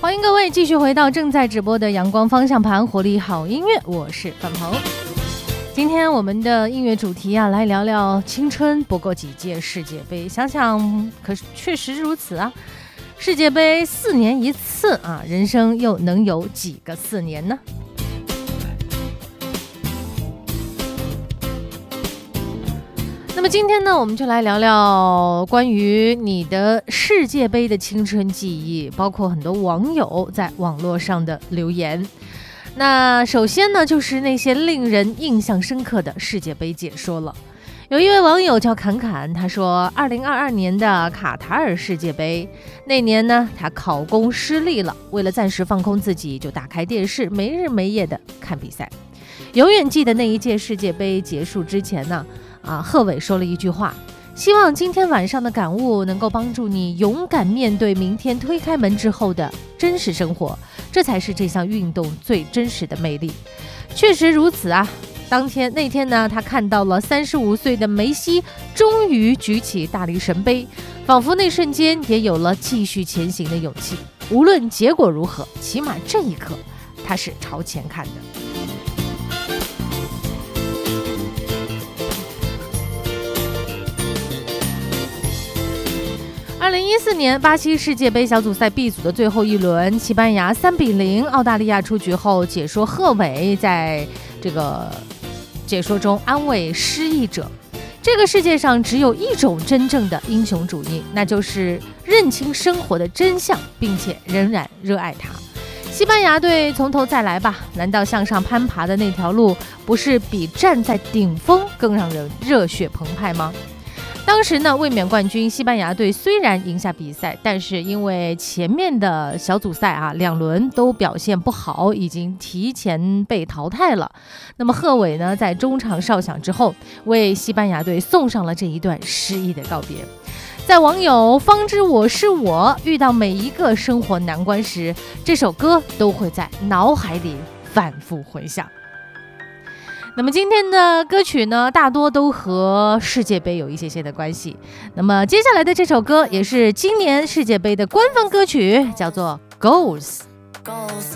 欢迎各位继续回到正在直播的阳光方向盘活力好音乐，我是范鹏。今天我们的音乐主题啊，来聊聊青春不过几届世界杯。想想可是确实如此啊，世界杯4年一次啊，人生又能有几个4年呢？那么今天呢，我们就来聊聊关于你的世界杯的青春记忆，包括很多网友在网络上的留言。那首先呢，就是那些令人印象深刻的世界杯解说了。有一位网友叫侃侃，他说2022年的卡塔尔世界杯那年呢，他考公失利了，为了暂时放空自己，就打开电视没日没夜的看比赛。永远记得那一届世界杯结束之前呢，贺炜说了一句话，希望今天晚上的感悟能够帮助你勇敢面对明天推开门之后的真实生活，这才是这项运动最真实的魅力。确实如此啊，那天呢，他看到了35岁的梅西终于举起大力神杯，仿佛那瞬间也有了继续前行的勇气。无论结果如何，起码这一刻他是朝前看的。2014年巴西世界杯小组赛 B 组的最后一轮，西班牙3-0澳大利亚出局后，解说贺炜在这个解说中安慰失意者，这个世界上只有一种真正的英雄主义，那就是认清生活的真相，并且仍然热爱它。西班牙队从头再来吧，难道向上攀爬的那条路不是比站在顶峰更让人热血澎湃吗？当时呢，卫冕冠军西班牙队虽然赢下比赛，但是因为前面的小组赛2轮都表现不好，已经提前被淘汰了。那么贺炜呢，在中场哨响之后，为西班牙队送上了这一段诗意的告别。在网友方知我是我遇到每一个生活难关时，这首歌都会在脑海里反复回响。那么今天的歌曲呢，大多都和世界杯有一些的关系。那么接下来的这首歌也是今年世界杯的官方歌曲，叫做 Goals。 Goals